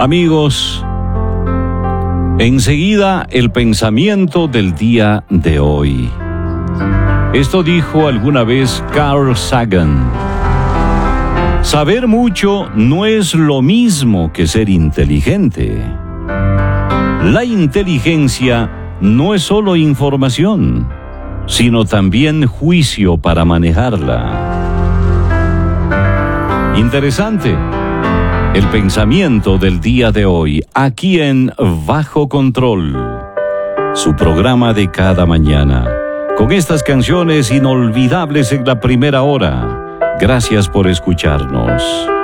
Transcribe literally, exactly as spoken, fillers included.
Amigos, enseguida el pensamiento del día de hoy. Esto dijo alguna vez Carl Sagan. Saber mucho no es lo mismo que ser inteligente. La inteligencia no es solo información, sino también juicio para manejarla. Interesante. El pensamiento del día de hoy, aquí en Bajo Control, su programa de cada mañana, con estas canciones inolvidables en la primera hora. Gracias por escucharnos.